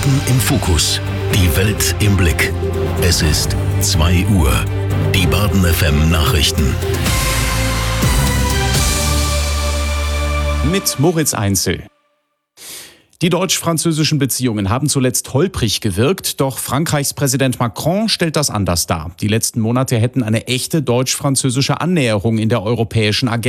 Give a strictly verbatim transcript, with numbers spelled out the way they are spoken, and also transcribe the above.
Baden im Fokus. Die Welt im Blick. Es ist zwei Uhr. Die Baden F M Nachrichten. Mit Moritz Einzel. Die deutsch-französischen Beziehungen haben zuletzt holprig gewirkt, doch Frankreichs Präsident Macron stellt das anders dar. Die letzten Monate hätten eine echte deutsch-französische Annäherung in der europäischen Agenda